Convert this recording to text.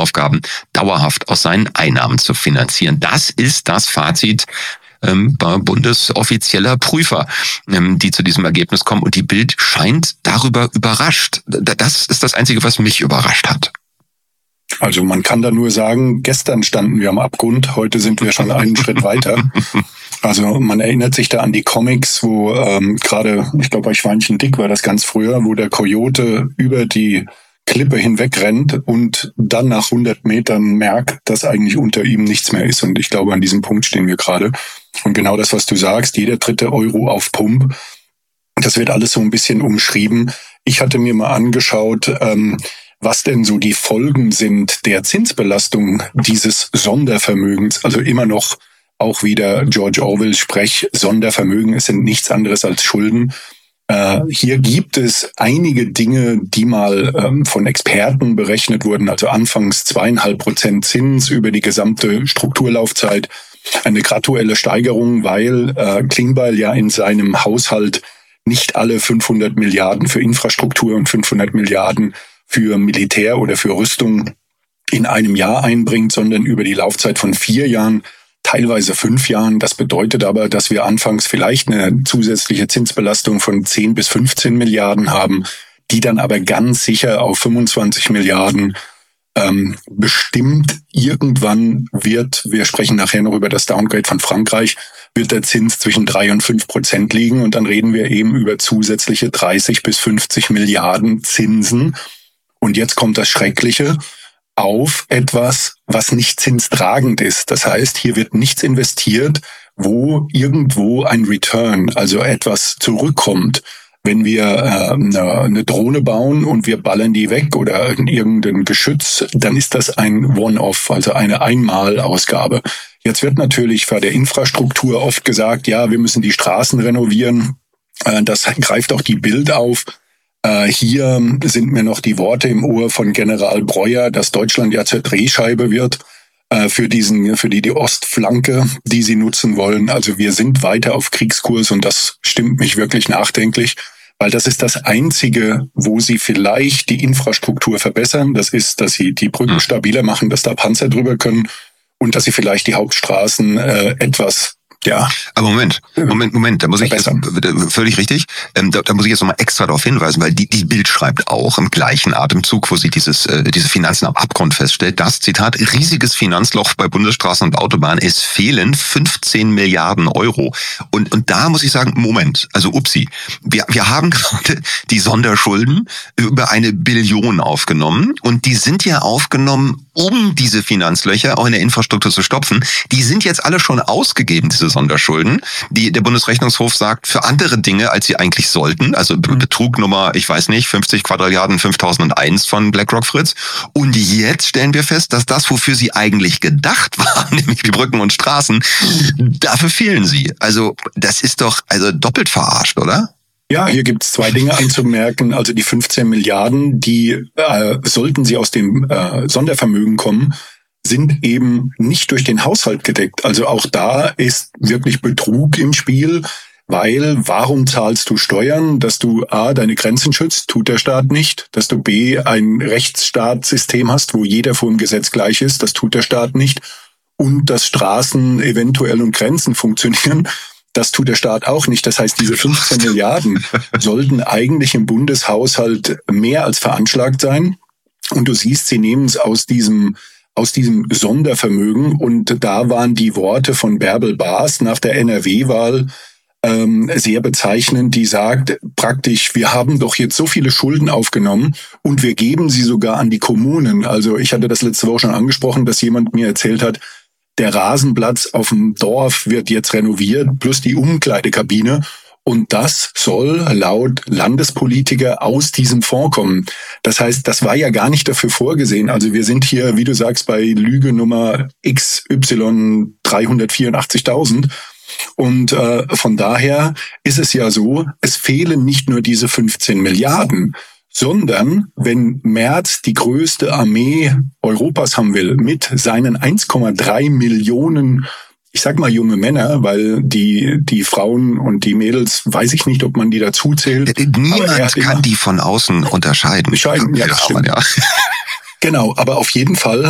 Aufgaben dauerhaft aus seinen Einnahmen zu finanzieren. Das ist das Fazit bundesoffizieller Prüfer, die zu diesem Ergebnis kommen. Und die Bild scheint darüber überrascht. Das ist das Einzige, was mich überrascht hat. Also man kann da nur sagen, gestern standen wir am Abgrund, heute sind wir schon einen Schritt weiter. Also man erinnert sich da an die Comics, wo gerade, ich glaube bei Schweinchen Dick war das ganz früher, wo der Coyote über die Klippe hinweg rennt und dann nach 100 Metern merkt, dass eigentlich unter ihm nichts mehr ist. Und ich glaube, an diesem Punkt stehen wir gerade. Und genau das, was du sagst, jeder dritte Euro auf Pump, das wird alles so ein bisschen umschrieben. Ich hatte mir mal angeschaut, was denn so die Folgen sind der Zinsbelastung dieses Sondervermögens. Also immer noch auch wieder George Orwell Sprech, Sondervermögen, es sind nichts anderes als Schulden. Hier gibt es einige Dinge, die mal von Experten berechnet wurden, also anfangs 2,5% Zins über die gesamte Strukturlaufzeit, eine graduelle Steigerung, weil Klingbeil ja in seinem Haushalt nicht alle 500 Milliarden für Infrastruktur und 500 Milliarden für Militär oder für Rüstung in einem Jahr einbringt, sondern über die Laufzeit von 4 Jahren, teilweise 5 Jahren. Das bedeutet aber, dass wir anfangs vielleicht eine zusätzliche Zinsbelastung von 10 bis 15 Milliarden haben, die dann aber ganz sicher auf 25 Milliarden bestimmt irgendwann wird, wir sprechen nachher noch über das Downgrade von Frankreich, wird der Zins zwischen 3 und 5% liegen und dann reden wir eben über zusätzliche 30 bis 50 Milliarden Zinsen. Und jetzt kommt das Schreckliche auf etwas, was nicht zinstragend ist. Das heißt, hier wird nichts investiert, wo irgendwo ein Return, also etwas zurückkommt. Wenn wir eine Drohne bauen und wir ballern die weg oder irgendein Geschütz, dann ist das ein One-Off, also eine Einmalausgabe. Jetzt wird natürlich bei der Infrastruktur oft gesagt, ja, wir müssen die Straßen renovieren. Das greift auch die Bild auf. Hier sind mir noch die Worte im Ohr von General Breuer, dass Deutschland ja zur Drehscheibe wird für die Ostflanke, die sie nutzen wollen. Also wir sind weiter auf Kriegskurs und das stimmt mich wirklich nachdenklich, weil das ist das Einzige, wo sie vielleicht die Infrastruktur verbessern. Das ist, dass sie die Brücken stabiler machen, dass da Panzer drüber können und dass sie vielleicht die Hauptstraßen etwas. Ja. Aber Moment, da muss ich völlig richtig, da muss ich jetzt nochmal extra darauf hinweisen, weil die Bild schreibt auch im gleichen Atemzug, wo sie diese Finanzen am Abgrund feststellt, das Zitat, riesiges Finanzloch bei Bundesstraßen und Autobahnen, es fehlen 15 Milliarden Euro. Und da muss ich sagen, Moment, also upsi, wir haben gerade die Sonderschulden über 1 Billion aufgenommen und die sind ja aufgenommen, um diese Finanzlöcher auch in der Infrastruktur zu stopfen. Die sind jetzt alle schon ausgegeben, diese Sonderschulden, die der Bundesrechnungshof sagt, für andere Dinge, als sie eigentlich sollten. Also Betrug Nummer, ich weiß nicht, 50 Quadrilliarden 5001 von BlackRock Fritz. Und jetzt stellen wir fest, dass das, wofür sie eigentlich gedacht waren, nämlich die Brücken und Straßen, dafür fehlen sie. Also das ist doch doppelt verarscht, oder? Ja, hier gibt es 2 Dinge anzumerken. Also die 15 Milliarden, die sollten sie aus dem Sondervermögen kommen, sind eben nicht durch den Haushalt gedeckt. Also auch da ist wirklich Betrug im Spiel, weil warum zahlst du Steuern? Dass du A, deine Grenzen schützt, tut der Staat nicht. Dass du B, ein Rechtsstaatssystem hast, wo jeder vor dem Gesetz gleich ist, das tut der Staat nicht. Und dass Straßen eventuell und Grenzen funktionieren, das tut der Staat auch nicht. Das heißt, diese 15 Milliarden sollten eigentlich im Bundeshaushalt mehr als veranschlagt sein. Und du siehst, sie nehmen es aus diesem Sondervermögen. Und da waren die Worte von Bärbel Baas nach der NRW-Wahl sehr bezeichnend, die sagt praktisch, wir haben doch jetzt so viele Schulden aufgenommen und wir geben sie sogar an die Kommunen. Also ich hatte das letzte Woche schon angesprochen, dass jemand mir erzählt hat, der Rasenplatz auf dem Dorf wird jetzt renoviert, plus die Umkleidekabine. Und das soll laut Landespolitiker aus diesem Fonds kommen. Das heißt, das war ja gar nicht dafür vorgesehen. Also wir sind hier, wie du sagst, bei Lüge Nummer XY 384.000. Und von daher ist es ja so, es fehlen nicht nur diese 15 Milliarden, sondern wenn Merz die größte Armee Europas haben will mit seinen 1,3 Millionen, ich sag mal junge Männer, weil die Frauen und die Mädels, weiß ich nicht, ob man die dazu zählt. Niemand kann die von außen unterscheiden. Ja, das stimmt. Genau, aber auf jeden Fall